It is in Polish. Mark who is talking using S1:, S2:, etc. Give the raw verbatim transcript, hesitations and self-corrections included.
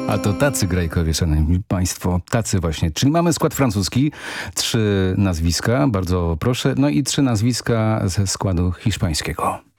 S1: A to tacy grajkowie, szanowni państwo, tacy właśnie. Czyli mamy skład francuski, trzy nazwiska, bardzo proszę, no i trzy nazwiska ze składu hiszpańskiego.